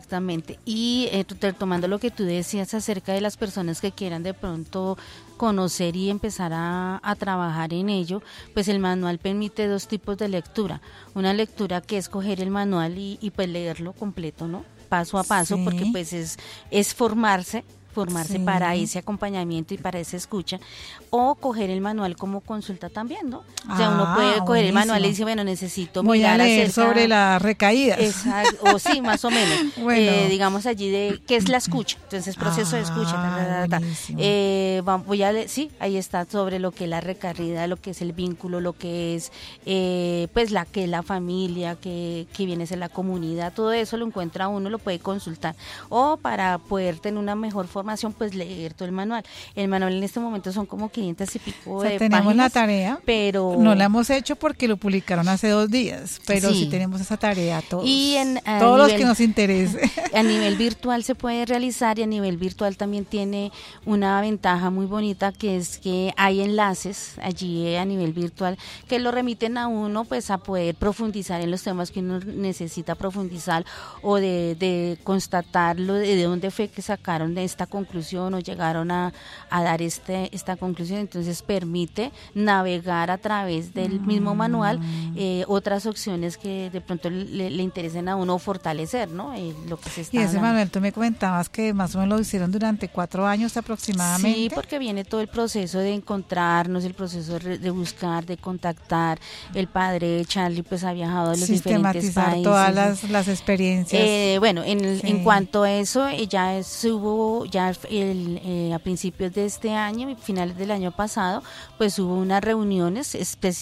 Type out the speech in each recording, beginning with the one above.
Exactamente. Y retomando lo que tú decías acerca de las personas que quieran de pronto conocer y empezar a trabajar en ello, pues el manual permite dos tipos de lectura. Una lectura que es coger el manual y pues leerlo completo, ¿no? Paso a paso, porque pues es formarse para ese acompañamiento y para esa escucha, o coger el manual como consulta también, ¿no? O sea, uno puede coger el manual y decir, bueno, necesito mirar a leer acerca sobre las recaídas. Exacto, o sí, más o menos. Bueno. Digamos allí de qué es la escucha, entonces proceso de escucha. Sí, ahí está sobre lo que es la recaída, lo que es el vínculo, lo que es pues la familia, que viene a ser la comunidad, todo eso lo encuentra uno, lo puede consultar, o para poder tener una mejor formación, pues leer todo el manual. El manual en este momento son como 500 y pico de tenemos páginas, la tarea, pero no la hemos hecho porque lo publicaron hace 2 días, pero sí tenemos esa tarea todos, y todos los que nos interese. A nivel virtual se puede realizar, y a nivel virtual también tiene una ventaja muy bonita, que es que hay enlaces allí a nivel virtual que lo remiten a uno pues a poder profundizar en los temas que uno necesita profundizar, o de constatar de dónde fue que sacaron de esta conclusión o llegaron a dar esta conclusión. Entonces permite navegar a través del mismo manual otras opciones que de pronto le interesen a uno fortalecer, ¿no? Lo que se está Y ese hablando. manual, tú me comentabas que más o menos lo hicieron durante 4 años aproximadamente. Sí, porque viene todo el proceso de encontrarnos, el proceso de buscar, de contactar. El padre Charlie pues ha viajado a los diferentes países. Todas las experiencias. Bueno, en cuanto a eso, ya hubo a principios de este año y finales del año pasado, pues hubo unas reuniones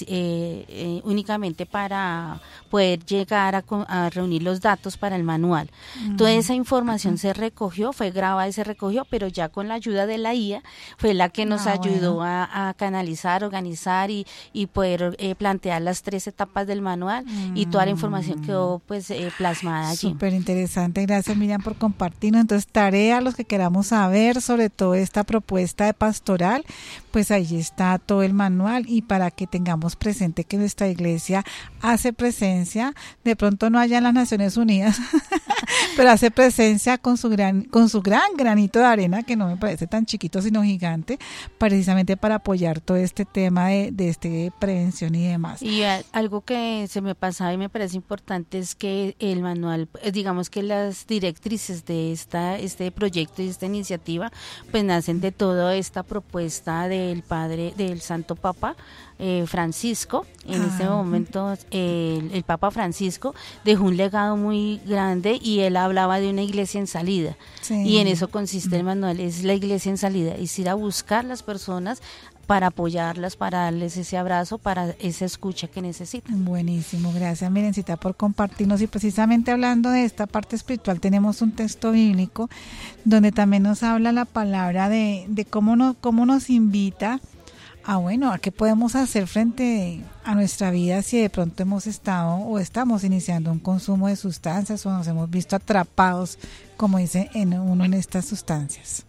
únicamente para poder llegar a reunir los datos para el manual. Toda esa información se recogió, fue grabada y se recogió, pero ya con la ayuda de la IA fue la que nos ayudó a canalizar, organizar y poder plantear las 3 etapas del manual, y toda la información quedó pues plasmada allí. Súper interesante, gracias Miriam por compartirnos. Entonces, tarea, los que queramos saber sobre toda esta propuesta de pastoral, pues ahí está todo el manual, y para que tengamos presente que nuestra iglesia hace presencia, de pronto no allá en las Naciones Unidas, pero hace presencia con su gran granito de arena, que no me parece tan chiquito sino gigante, precisamente para apoyar todo este tema de prevención y demás. Y algo que se me pasaba y me parece importante es que el manual, digamos que las directrices de este proyecto y esta iniciativa pues nacen de toda esta propuesta del Santo Papa Francisco. En este momento el Papa Francisco dejó un legado muy grande, y él hablaba de una iglesia en salida, y en eso consiste el manual, es la iglesia en salida, es ir a buscar las personas para apoyarlas, para darles ese abrazo, para esa escucha que necesitan. Buenísimo, gracias Mirencita por compartirnos. Y precisamente hablando de esta parte espiritual, tenemos un texto bíblico donde también nos habla la palabra de cómo nos invita a qué podemos hacer frente a nuestra vida si de pronto hemos estado o estamos iniciando un consumo de sustancias, o nos hemos visto atrapados, como dice uno, en estas sustancias.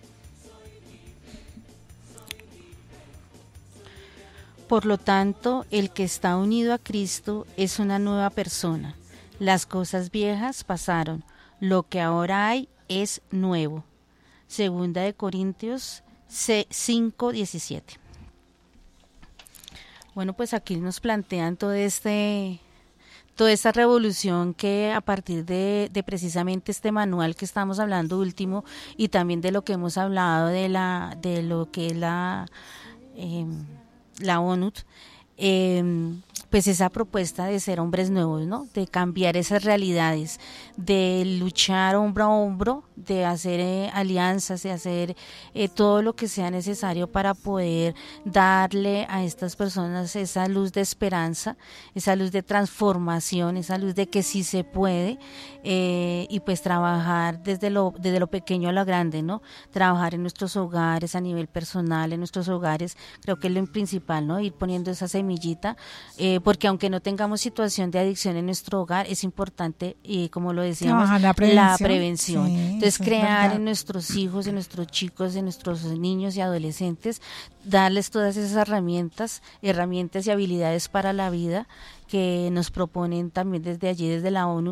Por lo tanto, el que está unido a Cristo es una nueva persona. Las cosas viejas pasaron, lo que ahora hay es nuevo. Segunda de Corintios 5:17. Bueno, pues aquí nos plantean toda esta revolución que a partir de precisamente este manual que estamos hablando último, y también de lo que hemos hablado de lo que es la ONU, pues esa propuesta de ser hombres nuevos, ¿no? De cambiar esas realidades, de luchar hombro a hombro, de hacer alianzas, de hacer todo lo que sea necesario para poder darle a estas personas esa luz de esperanza, esa luz de transformación, esa luz de que sí se puede, y pues trabajar desde lo pequeño a lo grande, ¿no? Trabajar en nuestros hogares, a nivel personal, en nuestros hogares, creo que es lo principal, ¿no? Ir poniendo esa semillita, porque aunque no tengamos situación de adicción en nuestro hogar, es importante, como lo decíamos, la prevención. Sí, entonces, crear en nuestros hijos, en nuestros chicos, en nuestros niños y adolescentes, darles todas esas herramientas y habilidades para la vida que nos proponen también desde allí, desde la ONU,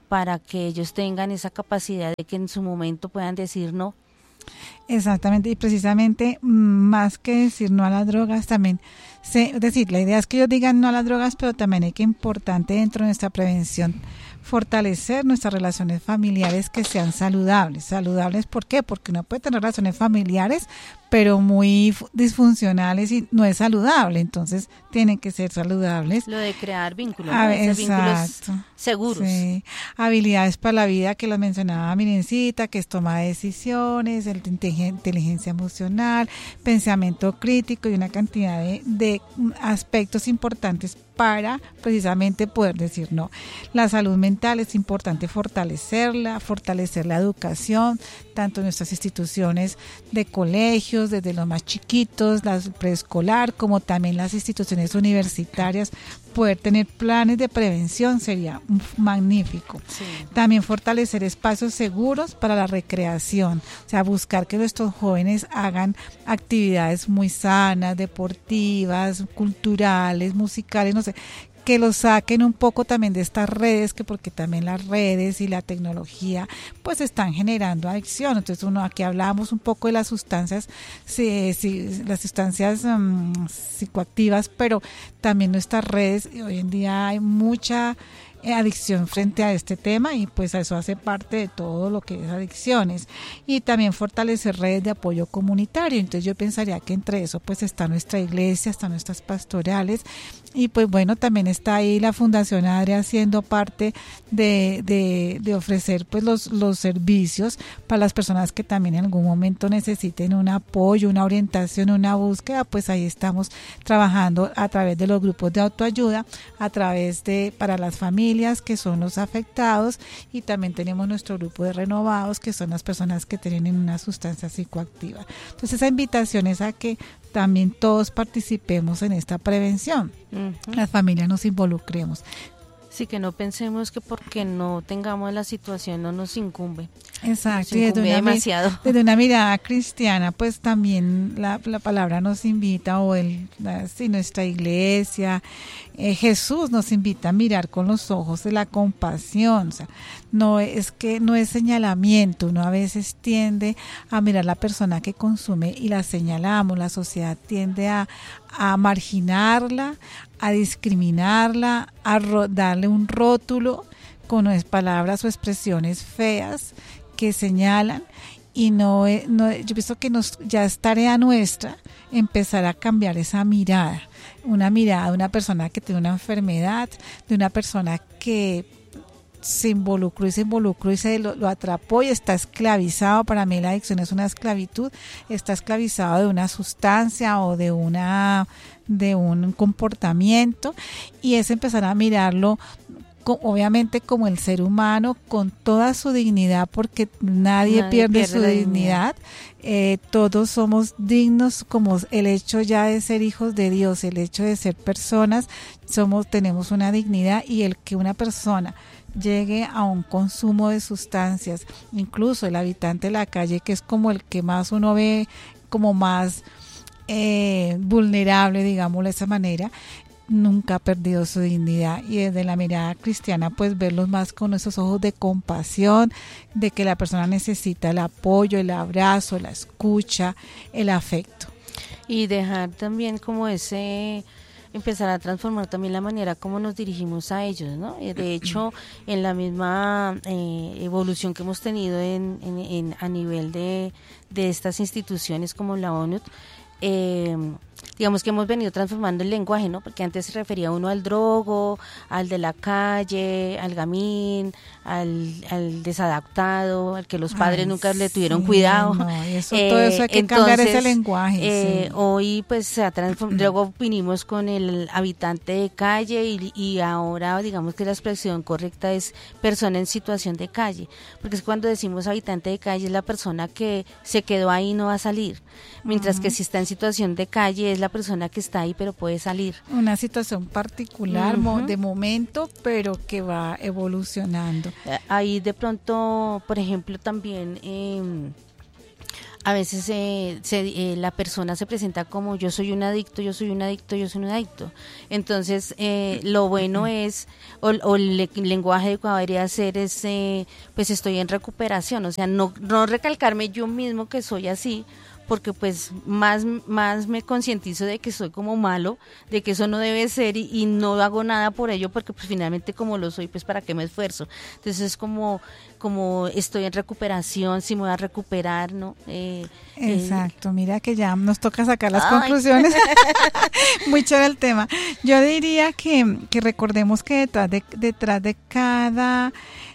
para que ellos tengan esa capacidad de que en su momento puedan decir no. Exactamente, y precisamente más que decir no a las drogas, también, es decir, la idea es que ellos digan no a las drogas, pero también hay que importante dentro de nuestra prevención fortalecer nuestras relaciones familiares que sean saludables. ¿Saludables por qué? Porque uno puede tener relaciones familiares, pero muy disfuncionales y no es saludable, entonces tienen que ser saludables. Lo de crear vínculos, ¿no? Vínculos seguros. Sí. Habilidades para la vida que las mencionaba Mirencita, que es toma de decisiones, inteligencia emocional, pensamiento crítico y una cantidad de aspectos importantes para precisamente poder decir no. La salud mental es importante fortalecerla, fortalecer la educación, tanto en nuestras instituciones de colegios, desde los más chiquitos, las preescolar, como también las instituciones universitarias. Poder tener planes de prevención sería magnífico. Sí. También fortalecer espacios seguros para la recreación, o sea, buscar que nuestros jóvenes hagan actividades muy sanas, deportivas, culturales, musicales, no sé, que los saquen un poco también de estas redes, que porque también las redes y la tecnología pues están generando adicción. Entonces aquí hablábamos un poco de las sustancias, las sustancias psicoactivas, pero también nuestras redes, hoy en día hay mucha adicción frente a este tema y pues eso hace parte de todo lo que es adicciones. Y también fortalecer redes de apoyo comunitario. Entonces yo pensaría que entre eso pues está nuestra iglesia, están nuestras pastorales y pues bueno, también está ahí la Fundación Adria siendo parte de ofrecer pues los servicios para las personas que también en algún momento necesiten un apoyo, una orientación, una búsqueda. Pues ahí estamos trabajando a través de los grupos de autoayuda, a través de para las familias que son los afectados, y también tenemos nuestro grupo de renovados que son las personas que tienen una sustancia psicoactiva. Entonces esa invitación es a que también todos participemos en esta prevención. Las familias nos involucremos. Sí, que no pensemos que porque no tengamos la situación no nos incumbe. Exacto, nos incumbe demasiado. Desde una mirada cristiana, pues también la palabra nos invita, nuestra iglesia, Jesús nos invita a mirar con los ojos de la compasión. O sea, no es señalamiento, uno a veces tiende a mirar a la persona que consume y la señalamos, la sociedad tiende a marginarla, a discriminarla, a darle un rótulo con palabras o expresiones feas que señalan, y yo pienso que ya es tarea nuestra empezar a cambiar esa mirada, una mirada de una persona que tiene una enfermedad, de una persona que se involucró y se lo atrapó y está esclavizado. Para mí la adicción es una esclavitud, está esclavizado de una sustancia o de un comportamiento, y es empezar a mirarlo obviamente como el ser humano con toda su dignidad, porque nadie pierde su dignidad. Todos somos dignos, como el hecho ya de ser hijos de Dios, el hecho de ser personas, tenemos una dignidad, y el que una persona llegue a un consumo de sustancias, incluso el habitante de la calle, que es como el que más uno ve como más vulnerable, digámoslo de esa manera, nunca ha perdido su dignidad. Y desde la mirada cristiana pues verlos más con esos ojos de compasión, de que la persona necesita el apoyo, el abrazo, la escucha, el afecto. Y dejar también como empezar a transformar también la manera como nos dirigimos a ellos, ¿no? De hecho, en la misma evolución que hemos tenido a nivel de estas instituciones como la ONU, digamos que hemos venido transformando el lenguaje, ¿no? Porque antes se refería uno al drogo, al de la calle, al gamín, al desadaptado, al que los padres nunca le tuvieron cuidado. No, todo eso hay que cambiar ese lenguaje. Hoy pues se ha transformado, luego vinimos con el habitante de calle y ahora digamos que la expresión correcta es persona en situación de calle, porque es cuando decimos habitante de calle es la persona que se quedó ahí y no va a salir, mientras que si está en situación de calle es la persona que está ahí pero puede salir. Una situación particular de momento, pero que va evolucionando. Ahí de pronto, por ejemplo, también a veces la persona se presenta como yo soy un adicto, yo soy un adicto, yo soy un adicto. Entonces, lo bueno es, o el lenguaje adecuado debería ser pues estoy en recuperación, o sea, no recalcarme yo mismo que soy así, porque pues más me concientizo de que soy como malo, de que eso no debe ser y no hago nada por ello, porque pues finalmente como lo soy, pues para qué me esfuerzo. Entonces es como estoy en recuperación, si me voy a recuperar, ¿no? Exacto, mira que ya nos toca sacar las conclusiones. Muy chévere el tema. Yo diría que recordemos que detrás de cada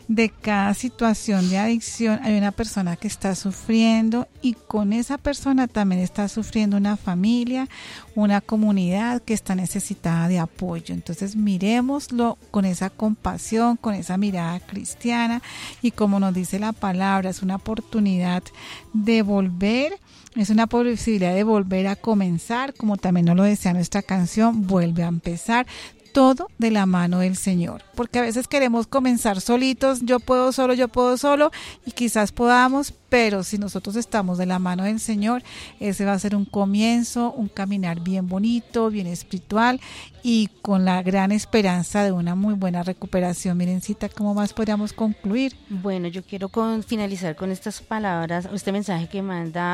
situación de adicción hay una persona que está sufriendo, y con esa persona también está sufriendo una familia, una comunidad que está necesitada de apoyo. Entonces miremoslo con esa compasión, con esa mirada cristiana, y como nos dice la palabra, es una oportunidad de volver, es una posibilidad de volver a comenzar, como también nos lo decía nuestra canción, vuelve a empezar. Todo de la mano del Señor, porque a veces queremos comenzar solitos, yo puedo solo, y quizás podamos, pero si nosotros estamos de la mano del Señor, ese va a ser un comienzo, un caminar bien bonito, bien espiritual, y con la gran esperanza de una muy buena recuperación. Mirencita, ¿cómo más podríamos concluir? Bueno, yo quiero finalizar con estas palabras, este mensaje que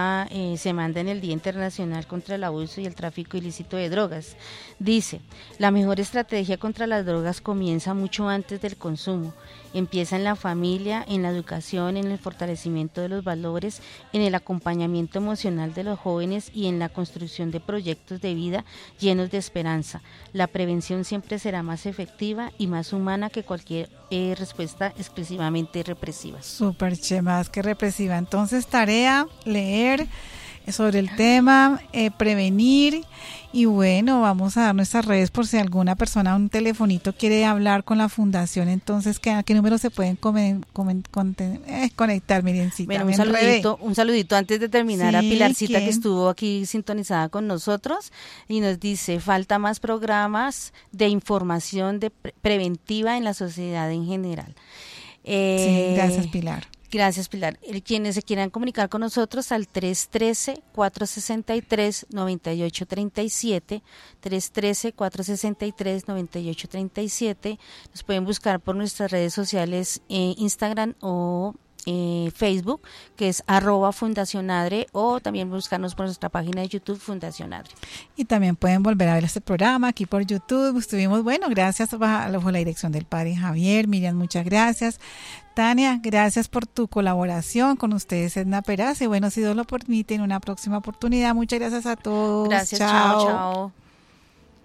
se manda en el Día Internacional contra el Abuso y el Tráfico Ilícito de Drogas. Dice, la mejor estrategia contra las drogas comienza mucho antes del consumo. Empieza en la familia, en la educación, en el fortalecimiento de los valores, en el acompañamiento emocional de los jóvenes y en la construcción de proyectos de vida llenos de esperanza. La prevención siempre será más efectiva y más humana que cualquier respuesta exclusivamente represiva. Súper, más que represiva. Entonces, tarea, leer sobre el tema, prevenir, y bueno, vamos a dar nuestras redes por si alguna persona, un telefonito quiere hablar con la fundación. Entonces, ¿a qué número se pueden conectar, Mirencita? Bueno, un saludito antes de terminar, sí, a Pilarcita, ¿quién? Que estuvo aquí sintonizada con nosotros y nos dice, falta más programas de información preventiva en la sociedad en general. Sí, gracias, Pilar. Gracias, Pilar. Quienes se quieran comunicar con nosotros al 313-463-9837, 313-463-9837. Nos pueden buscar por nuestras redes sociales, Instagram o Facebook, que es @fundacionadre, o también buscarnos por nuestra página de YouTube, Fundación Adre. Y también pueden volver a ver este programa aquí por YouTube. Estuvimos, gracias bajo la dirección del padre Javier. Miriam, muchas gracias. Tania, gracias por tu colaboración. Con ustedes, Edna Peraza. Y bueno, si Dios lo permite, en una próxima oportunidad. Muchas gracias a todos. Gracias, chao.